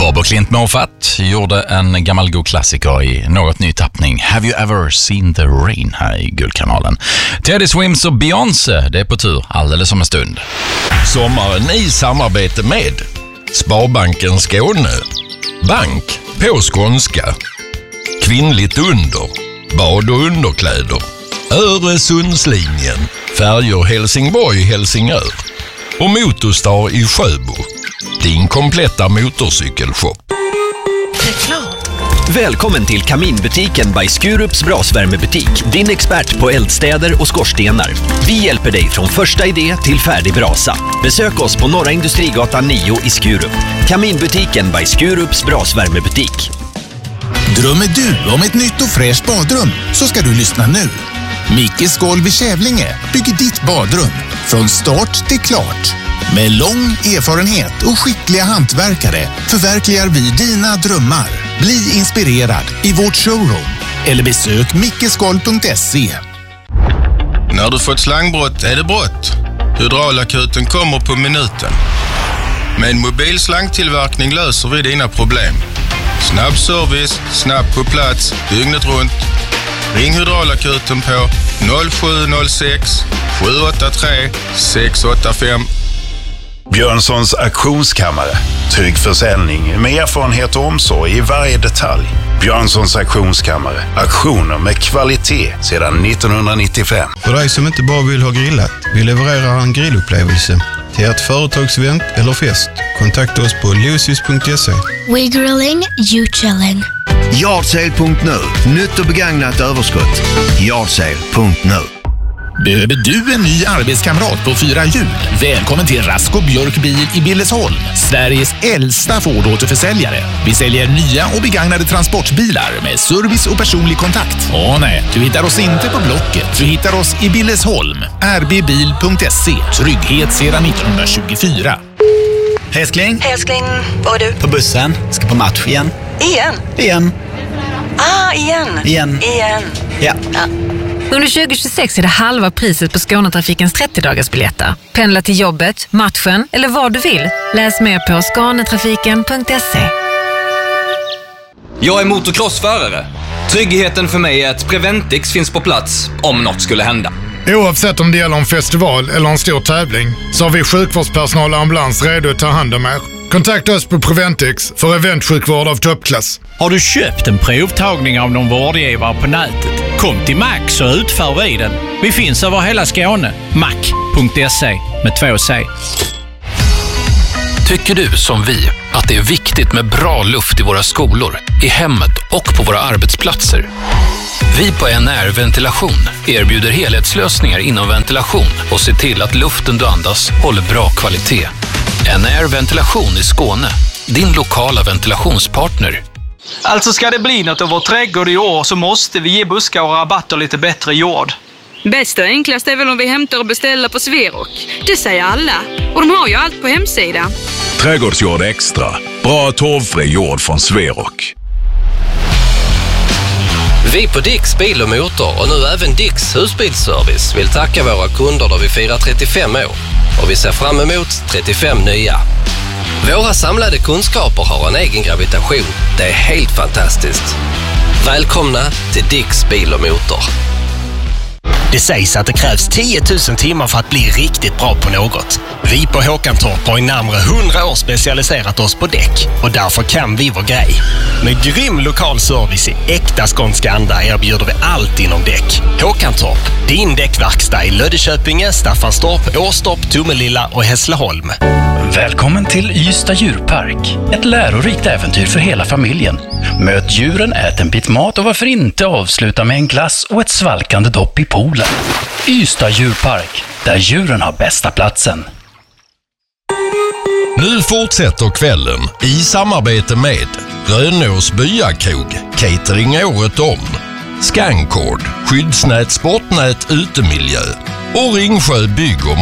Bob och Clint Moffat gjorde en gammal god klassiker i något ny tappning. Have you ever seen the rain här i Guldkanalen. Teddy Swims och Beyoncé, det är på tur alldeles om en stund. Sommaren i samarbete med Sparbanken Skåne, bank på skånska, kvinnligt under, bad- och underkläder, Öresundslinjen, färjor Helsingborg-Helsingör och Motorstar i Sjöbo. Din kompletta motorcykelshop. Välkommen till Kaminbutiken by Skurups brasvärmebutik. Din expert på eldstäder och skorstenar. Vi hjälper dig från första idé till färdig brasa. Besök oss på Norra Industrigatan 9 i Skurup. Kaminbutiken by Skurups brasvärmebutik. Drömmer du om ett nytt och fräscht badrum så ska du lyssna nu. Mickes Golv i Kävlinge bygger ditt badrum från start till klart. Med lång erfarenhet och skickliga hantverkare förverkligar vi dina drömmar. Bli inspirerad i vårt showroom eller besök mickesgolv.se. När du fått slangbrott är det brott. Hydraulakuten kommer på minuten. Med en mobil slangtillverkning löser vi dina problem. Snabb service, snabbt på plats, dygnet runt. Ring Hydraulakuten på 0706 783 685. Björnssons auktionskammare. Trygg försäljning med erfarenhet och omsorg i varje detalj. Björnssons auktionskammare. Auktioner med kvalitet sedan 1995. För dig som inte bara vill ha grillat, vi levererar en grillupplevelse till ert företagsevent eller fest. Kontakta oss på lucis.se. We grilling, you chilling. Yardsale.nu. Nytt och begagnat överskott. Yardsale.nu. Behöver du en ny arbetskamrat på 4 hjul? Välkommen till Rasko Björk Bil i Billesholm, Sveriges äldsta Ford-återförsäljare. Vi säljer nya och begagnade transportbilar med service och personlig kontakt. Nej, du hittar oss inte på Blocket. Du hittar oss i Billesholm. rbbil.se. Trygghet sedan 1924. Älskling, vad är du? på bussen. Ska på match igen. Igen? Igen. Igen. Ja. Under 2026 är det halva priset på Skånetrafikens 30-dagarsbiljetter. Pendla till jobbet, matchen eller vad du vill. Läs mer på skånetrafiken.se. Jag är motocrossförare. Tryggheten för mig är att Preventix finns på plats om något skulle hända. Oavsett om det gäller en festival eller en stor tävling så har vi sjukvårdspersonal och ambulans redo att ta hand om er. Kontakta oss på Preventix för eventsjukvård av toppklass. Har du köpt en provtagning av någon vårdgivare på nätet? Kom till Max och utför vi den. Vi finns över hela Skåne. Mac.se med 2 C. Tycker du som vi att det är viktigt med bra luft i våra skolor, i hemmet och på våra arbetsplatser? Vi på NR Ventilation erbjuder helhetslösningar inom ventilation och ser till att luften du andas håller bra kvalitet. NR Ventilation i Skåne, din lokala ventilationspartner. Alltså ska det bli något av vår trädgård i år så måste vi ge buskar och rabatter lite bättre jord. Bäst och enklast är väl om vi hämtar och beställer på Sverok. Det säger alla. Och de har ju allt på hemsidan. Trädgårdsjord extra. Bra torvfri jord från Sverok. Vi på Dicks Bil och Motor och nu även Dicks Husbilsservice vill tacka våra kunder då vi firar 35 år. Och vi ser fram emot 35 nya. Våra samlade kunskaper har en egen gravitation. Det är helt fantastiskt. Välkomna till Dicks Bil och Motor. Det sägs att det krävs 10 000 timmar för att bli riktigt bra på något. Vi på Håkantorp har i närmare 100 år specialiserat oss på däck och därför kan vi vår grej. Med grym lokal service i äkta skånska anda erbjuder vi allt inom däck. Håkantorp, din däckverkstad i Löddeköpinge, Staffanstorp, Åstorp, Tomelilla och Hässleholm. Välkommen till Ystad djurpark. Ett lärorikt äventyr för hela familjen. Möt djuren, ät en bit mat och varför inte avsluta med en glass och ett svalkande dopp i poolen. Ystad djurpark, där djuren har bästa platsen. Nu fortsätter kvällen i samarbete med Rönås Byakrog, catering året om, Scancord, skyddsnät, sportnät, utemiljö och Ringsjö bygg och